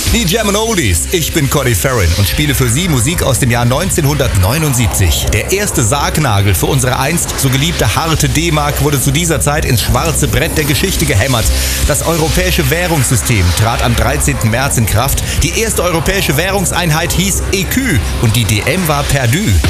Die Jam & Oldies. Ich bin Conny Farron und spiele für Sie Musik aus dem Jahr 1979. Der erste Sargnagel für unsere einst so geliebte harte D-Mark wurde zu dieser Zeit ins schwarze Brett der Geschichte gehämmert. Das europäische Währungssystem trat am 13. März in Kraft. Die erste europäische Währungseinheit hieß EQ und die DM war perdu.